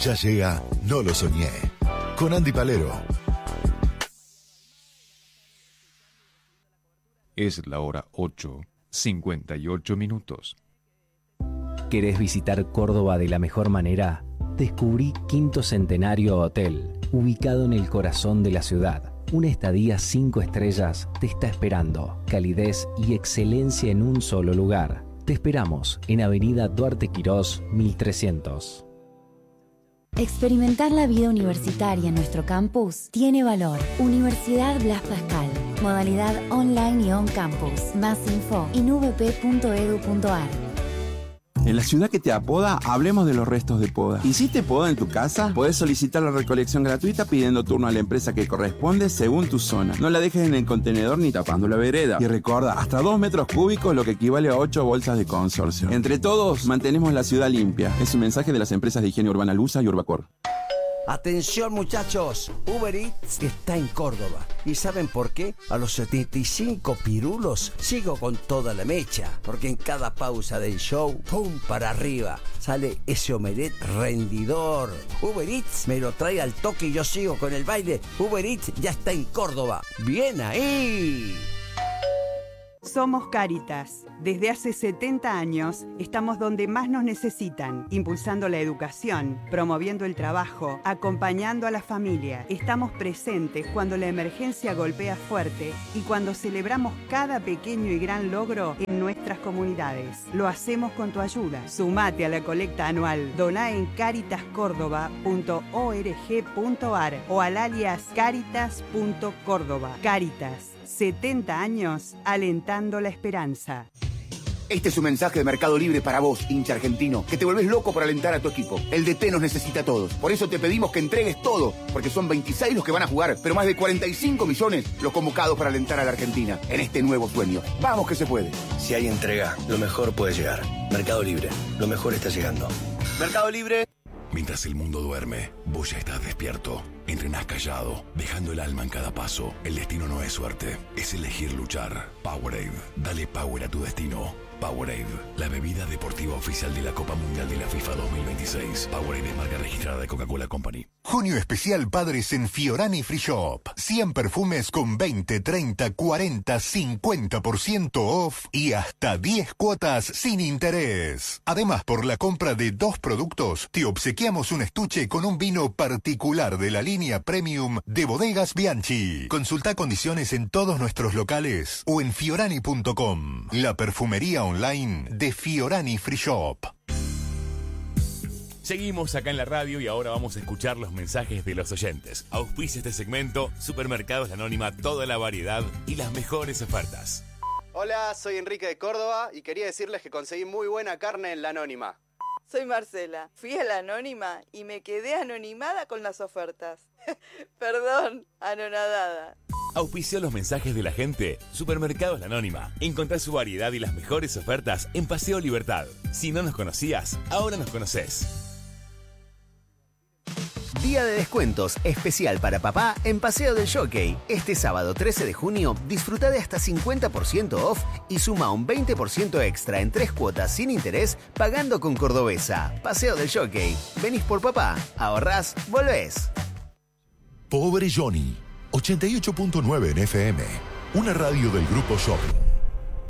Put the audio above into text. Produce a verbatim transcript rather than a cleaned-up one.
Ya llega No lo soñé, con Andy Palero. Es la hora ocho, cincuenta y ocho minutos. ¿Querés visitar Córdoba de la mejor manera? Descubrí Quinto Centenario Hotel, ubicado en el corazón de la ciudad. Una estadía cinco estrellas te está esperando. Calidez y excelencia en un solo lugar. Te esperamos en Avenida Duarte Quirós, mil trescientos. Experimentar la vida universitaria en nuestro campus tiene valor. Universidad Blas Pascal. Modalidad online y on campus. Más info en u v p punto e d u punto a r. En la ciudad que te apoda, hablemos de los restos de poda. ¿Y si te poda en tu casa? Podés solicitar la recolección gratuita pidiendo turno a la empresa que corresponde según tu zona. No la dejes en el contenedor ni tapando la vereda. Y recuerda, hasta dos metros cúbicos, lo que equivale a ocho bolsas de consorcio. Entre todos, mantenemos la ciudad limpia. Es un mensaje de las empresas de higiene urbana Lusa y Urbacor. Atención muchachos, Uber Eats está en Córdoba. ¿Y saben por qué? A los setenta y cinco pirulos sigo con toda la mecha. Porque en cada pausa del show, ¡pum! Para arriba, sale ese omelette rendidor. Uber Eats me lo trae al toque y yo sigo con el baile. Uber Eats ya está en Córdoba. ¡Bien ahí! Somos Cáritas. Desde hace setenta años estamos donde más nos necesitan, impulsando la educación, promoviendo el trabajo, acompañando a la familia. Estamos presentes cuando la emergencia golpea fuerte y cuando celebramos cada pequeño y gran logro en nuestras comunidades. Lo hacemos con tu ayuda. Sumate a la colecta anual. Doná en caritas córdoba punto org punto a r o al alias caritas punto córdoba. Cáritas. setenta años alentando la esperanza. Este es un mensaje de Mercado Libre para vos, hincha argentino, que te volvés loco por alentar a tu equipo. El D T nos necesita a todos. Por eso te pedimos que entregues todo, porque son veintiséis los que van a jugar, pero más de cuarenta y cinco millones los convocados para alentar a la Argentina en este nuevo sueño. ¡Vamos que se puede! Si hay entrega, lo mejor puede llegar. Mercado Libre, lo mejor está llegando. Mercado Libre. Mientras el mundo duerme, vos ya estás despierto. Entrenás callado, dejando el alma en cada paso. El destino no es suerte, es elegir luchar. Powerade, dale power a tu destino. Powerade, la bebida deportiva oficial de la Copa Mundial de la FIFA dos mil veintiséis. Powerade es marca registrada de Coca-Cola Company. Junio especial Padres en Fiorani Free Shop. cien perfumes con veinte, treinta, cuarenta, cincuenta por ciento off y hasta diez cuotas sin interés. Además, por la compra de dos productos, te obsequiamos un estuche con un vino particular de la línea Premium de Bodegas Bianchi. Consulta condiciones en todos nuestros locales o en fiorani punto com. La perfumería online de Fiorani Free Shop. Seguimos acá en la radio y ahora vamos a escuchar los mensajes de los oyentes. Auspicia este segmento Supermercados La Anónima, toda la variedad y las mejores ofertas. Hola, soy Enrique de Córdoba y quería decirles que conseguí muy buena carne en La Anónima. Soy Marcela, fui a La Anónima y me quedé anonimada con las ofertas. Perdón, anonadada. Auspició los mensajes de la gente. Supermercados La Anónima. Encontrá su variedad y las mejores ofertas en Paseo Libertad. Si no nos conocías, ahora nos conocés. Día de descuentos especial para papá en Paseo del Jockey. Este sábado trece de junio disfruta de hasta cincuenta por ciento off y suma un veinte por ciento extra en tres cuotas sin interés pagando con Cordobesa. Paseo del Jockey. Venís por papá, ahorrás, volvés. Pobre Johnny, ochenta y ocho punto nueve en F M, una radio del Grupo Shopping.